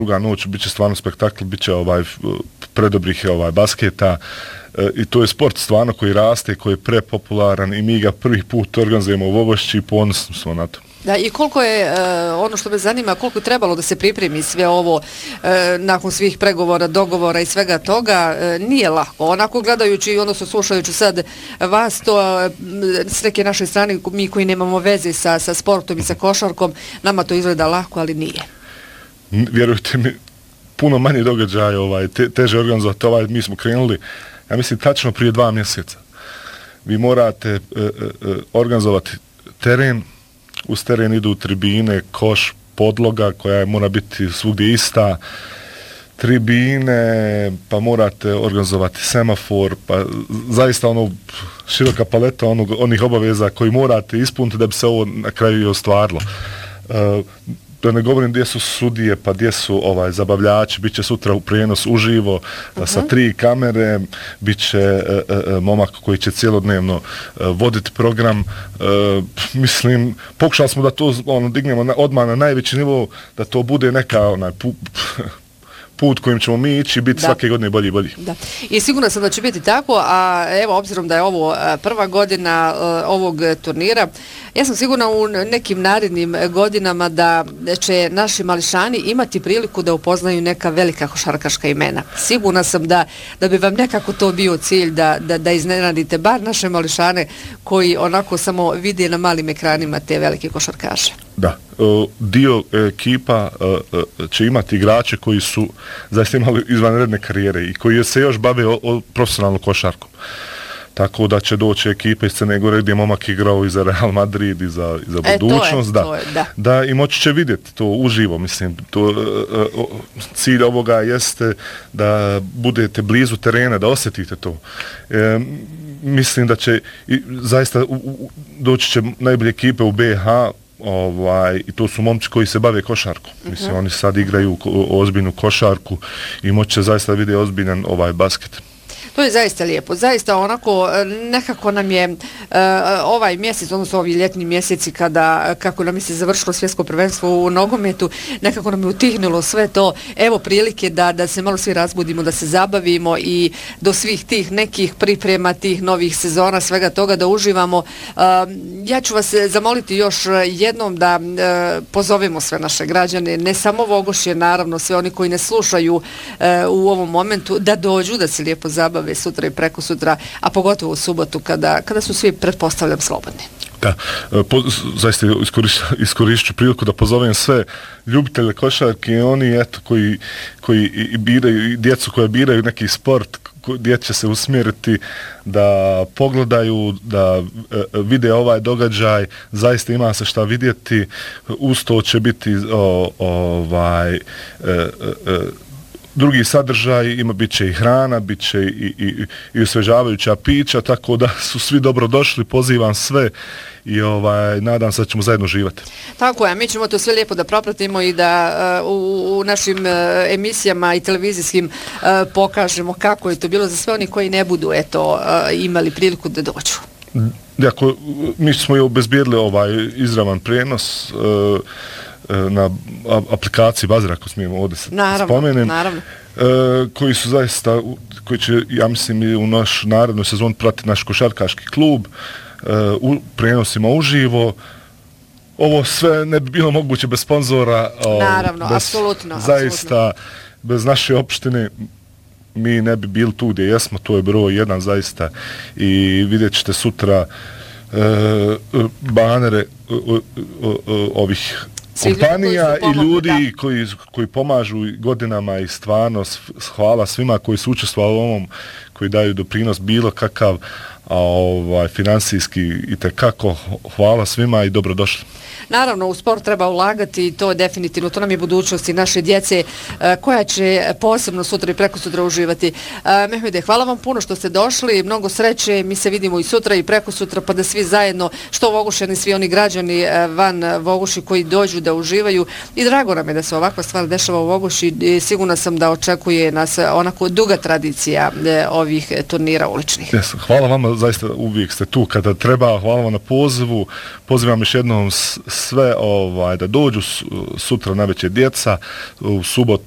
druga noć, bit će stvarno spektakl, bit će predobrih basketa i to je sport stvarno koji raste, koji je prepopularan i mi ga prvi put organizujemo u Vogošći i ponosni smo na to. Da, i koliko je, ono što me zanima, koliko je trebalo da se pripremi sve ovo nakon svih pregovora, dogovora i svega toga, nije lako. Onako gledajući, odnosno slušajući sad vas, to s neke naše strane, mi koji nemamo veze sa sportom i sa košarkom, nama to izgleda lako, ali nije. Vjerujte mi, puno manje događaja, teže organizovati, mi smo krenuli, ja mislim, tačno prije 2 mjeseca. Vi morate organizovati teren, uz teren idu tribine, koš, podloga koja mora biti svugdje ista, tribine, pa morate organizovati semafor, pa zaista široka paleta onih obaveza koji morate ispuniti da bi se ovo na kraju i ostvarilo. Da ne govorim gdje su sudije, pa gdje su zabavljači, bit će sutra u prijenos uživo sa 3 kamere, bit će momak koji će cijelodnevno voditi program. Mislim, pokušali smo da to dignemo odmah na najveći nivo, da to bude neka put kojim ćemo mi ići i biti svake godine bolji i bolji. Da. I sigurno sam da će biti tako, a evo, obzirom da je ovo prva godina ovog turnira, ja sam sigurna u nekim narednim godinama da će naši mališani imati priliku da upoznaju neka velika košarkaška imena. Sigurna sam da bi vam nekako to bio cilj da iznenadite bar naše mališane koji onako samo vide na malim ekranima te velike košarkaše. Da, dio ekipa će imati igrače koji su zaista imali izvanredne karijere i koji se još bave profesionalnom košarkom. Tako da će doći ekipa iz Crne Gore gdje momak igrao i za Real Madrid i za budućnost. Da, i moći će vidjeti to uživo. Mislim, cilj ovoga jeste da budete blizu terena, da osjetite to. Mislim da će zaista doći će najbolje ekipe u BiH, i to su momci koji se bave košarkom. Mislim, oni sad igraju ozbiljnu košarku i moći će zaista vidjeti ozbiljan basket. To je zaista lijepo, zaista onako nekako nam je ovaj mjesec, odnosno ovi ljetni mjeseci kako nam je se završilo svjetsko prvenstvo u nogometu, nekako nam je utihnulo sve to, evo prilike da se malo svi razbudimo, da se zabavimo i do svih tih nekih priprema, tih novih sezona, svega toga da uživamo. Ja ću vas zamoliti još jednom da pozovemo sve naše građane, ne samo Vogošće, naravno sve oni koji ne slušaju u ovom momentu, da dođu, da se lijepo zabave sutra i preko sutra, a pogotovo u subotu kada su svi, pretpostavljam, slobodni. Da, zaista iskorišću priliku da pozovem sve ljubitelje košarke i oni koji biraju, djecu koja biraju neki sport gdje će se usmjeriti da pogledaju, da vide ovaj događaj, zaista ima se šta vidjeti, uz to će biti drugi sadržaj, bit će i hrana, bit će i osvežavajuća pića, tako da su svi dobrodošli, pozivam sve i nadam se da ćemo zajedno živati. Tako je, mi ćemo to sve lijepo da propratimo i da u našim emisijama i televizijskim pokažemo kako je to bilo za sve oni koji ne budu imali priliku da dođu. Dakle, mi smo je obezbijedili izravan prijenos na aplikaciji Bazir, ako smijem ovdje spomenem, koji su zaista, koji će, ja mislim, i u naš narednu sezonu pratiti naš košarkaški klub, u prenosima uživo. Ovo sve ne bi bilo moguće bez sponzora. Naravno, apsolutno. Zaista, bez naše opštine mi ne bi bili tu gdje jesmo, to je broj 1 zaista i vidjet ćete sutra banere ovih kompanija i ljudi koji pomažu godinama i stvarno hvala svima koji su učestvovali u ovom, koji daju doprinos bilo kakav finansijski i tekako, hvala svima i dobrodošli. Naravno, u sport treba ulagati i to definitivno, to nam je budućnost i naše djece koja će posebno sutra i preko sutra uživati. Mehmede, hvala vam puno što ste došli, mnogo sreće, mi se vidimo i sutra i preko sutra, pa da svi zajedno, što Vogošćani, svi oni građani van Vogoši koji dođu da uživaju i drago nam je da se ovakva stvar dešava u Vogoši i sigurna sam da očekuje nas onako duga tradicija ovih turnira uličnih. Yes, hvala vama, zaista uvijek ste tu kada treba, hvala vam na pozivu, pozivam još jednom sve da dođu sutra navečer djeca, u subotu